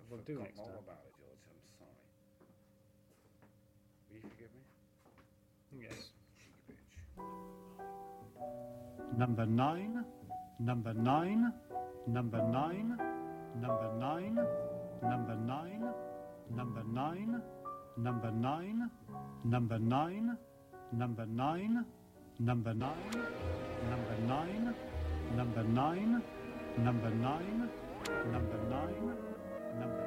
We'll do forgot next all time. about it, George. I'm sorry. Will you forgive me? Yes. Cheeky bitch. Number 9, number 9, number 9, number 9, number 9, number 9, number 9, number 9, number 9, number 9, number 9, number 9, number 9, number 9, number